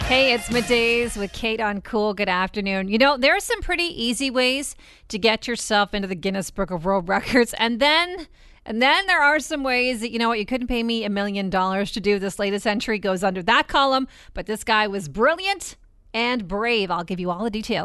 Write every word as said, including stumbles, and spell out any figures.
Hey, it's Middays with Kate on Cool. Good afternoon. You know, there are some pretty easy ways to get yourself into the Guinness Book of World Records. And then and then there are some ways that, you know what, you couldn't pay me a million dollars to do. This latest entry goes under that column. But this guy was brilliant and brave. I'll give you all the details.